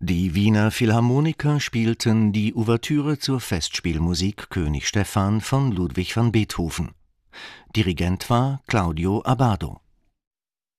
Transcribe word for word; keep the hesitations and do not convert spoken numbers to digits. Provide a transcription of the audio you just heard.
Die Wiener Philharmoniker spielten die Ouvertüre zur Festspielmusik König Stephan von Ludwig van Beethoven. Dirigent war Claudio Abbado